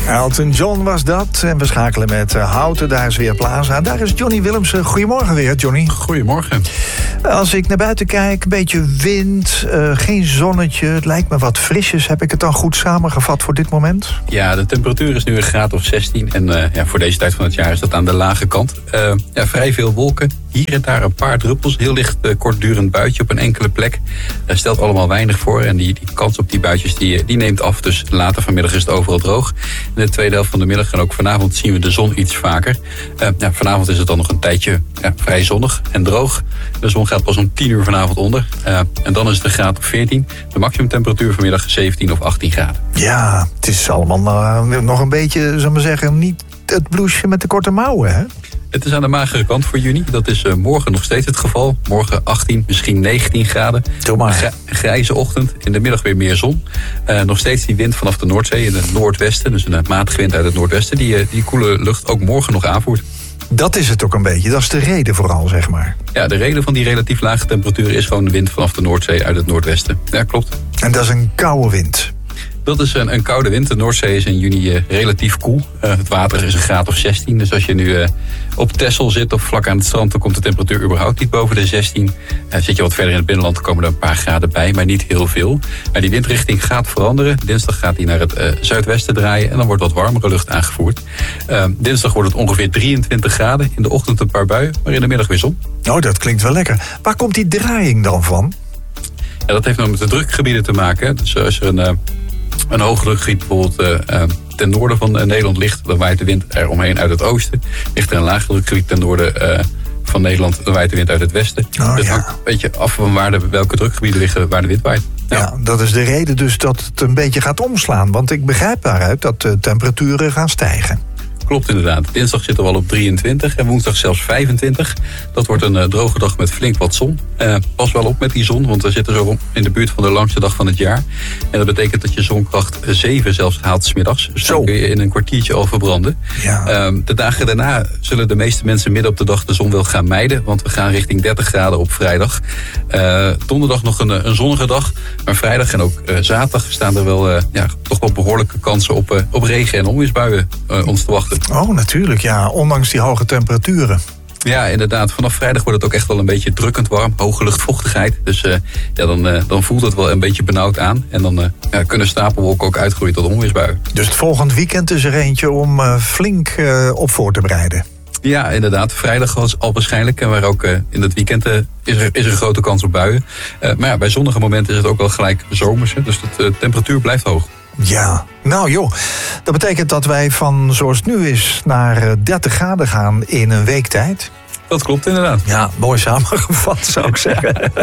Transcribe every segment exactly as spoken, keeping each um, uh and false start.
Elton John was dat. En we schakelen met uh, Houten, daar is weer Plaza. Daar is Johnny Willemsen. Goedemorgen weer, Johnny. Goedemorgen. Als ik naar buiten kijk, een beetje wind, uh, geen zonnetje. Het lijkt me wat frisjes. Heb ik het dan goed samengevat voor dit moment? Ja, de temperatuur is nu een graad of zestien. En uh, ja, voor deze tijd van het jaar is dat aan de lage kant. Uh, ja, vrij veel wolken. Hier en daar een paar druppels. Heel licht uh, kortdurend buitje op een enkele plek. Uh, stelt allemaal weinig voor. En die, die kans op die buitjes die, die neemt af. Dus later vanmiddag is het overal droog. In de tweede helft van de middag en ook vanavond zien we de zon iets vaker. Uh, ja, vanavond is het dan nog een tijdje ja, vrij zonnig en droog. De zon gaat pas om tien uur vanavond onder. Uh, en dan is het een graad of veertien. De maximumtemperatuur vanmiddag zeventien of achttien graden. Ja, het is allemaal uh, nog een beetje, zullen we maar zeggen, niet het blouseje met de korte mouwen, hè? Het is aan de magere kant voor juni. Dat is uh, morgen nog steeds het geval. Morgen achttien, misschien negentien graden. Doe maar. Een grijze ochtend. In de middag weer meer zon. Uh, nog steeds die wind vanaf de Noordzee in het noordwesten. Dus een uh, matige wind uit het noordwesten. Die, uh, die koele lucht ook morgen nog aanvoert. Dat is het ook een beetje. Dat is de reden vooral, zeg maar. Ja, de reden van die relatief lage temperatuur is gewoon de wind vanaf de Noordzee uit het noordwesten. Ja, klopt. En dat is een koude wind. Dat is een, een koude wind. De Noordzee is in juni uh, relatief koel. Uh, het water is een graad of zestien. Dus als je nu uh, op Texel zit of vlak aan het strand, dan komt de temperatuur überhaupt niet boven de zestien. Uh, zit je wat verder in het binnenland, komen er een paar graden bij, maar niet heel veel. Maar die windrichting gaat veranderen. Dinsdag gaat die naar het uh, zuidwesten draaien en dan wordt wat warmere lucht aangevoerd. Uh, dinsdag wordt het ongeveer drieëntwintig graden. In de ochtend een paar buien, maar in de middag weer zon. Oh, dat klinkt wel lekker. Waar komt die draaiing dan van? Ja, dat heeft nou met de drukgebieden te maken. Dus als er een... Uh, Een hoogdrukgebied bijvoorbeeld uh, uh, ten noorden van uh, Nederland ligt, dan waait de wind er omheen uit het oosten. Ligt er een laagdrukgebied ten noorden uh, van Nederland, dan waait de wind uit het westen. Oh, dus ja. hangt een beetje af van waar de, welke drukgebieden liggen waar de wind waait. Ja. ja, dat is de reden dus dat het een beetje gaat omslaan. Want ik begrijp daaruit dat de temperaturen gaan stijgen. Klopt inderdaad. Dinsdag zitten we al op drieëntwintig en woensdag zelfs vijfentwintig. Dat wordt een uh, droge dag met flink wat zon. Uh, pas wel op met die zon, want we zitten zo in de buurt van de langste dag van het jaar. En dat betekent dat je zonkracht zeven zelfs haalt 's middags. Dus dan kun je in een kwartiertje al verbranden. Ja. Uh, de dagen daarna zullen de meeste mensen midden op de dag de zon wel gaan mijden. Want we gaan richting dertig graden op vrijdag. Uh, donderdag nog een, een zonnige dag. Maar vrijdag en ook uh, zaterdag staan er wel uh, ja, toch wel behoorlijke kansen op, uh, op regen- en onweersbuien uh, ons te wachten. Oh, natuurlijk, ja. Ondanks die hoge temperaturen. Ja, inderdaad. Vanaf vrijdag wordt het ook echt wel een beetje drukkend warm. Hoge luchtvochtigheid. Dus uh, ja, dan, uh, dan voelt het wel een beetje benauwd aan. En dan uh, ja, kunnen stapelwolken ook uitgroeien tot onweersbuien. Dus het volgend weekend is er eentje om uh, flink uh, op voor te bereiden. Ja, inderdaad. Vrijdag was al waarschijnlijk. En waar ook uh, in het weekend uh, is, er, is er een grote kans op buien. Uh, maar ja, bij zonnige momenten is het ook wel gelijk zomers. Dus de uh, temperatuur blijft hoog. Ja, nou joh, dat betekent dat wij van zoals het nu is naar dertig graden gaan in een week tijd. Dat klopt inderdaad. Ja, mooi samengevat zou ik zeggen.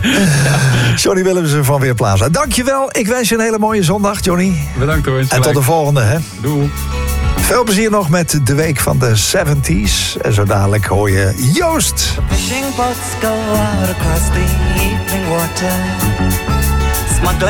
Johnny Willemsen van Weerplaza. Dankjewel, ik wens je een hele mooie zondag, Johnny. Bedankt hoor. En tot de volgende, hè. Doei. Veel plezier nog met de week van de zeventies. En zo dadelijk hoor je Joost. Fishing boats go out across the evening water. Smuggling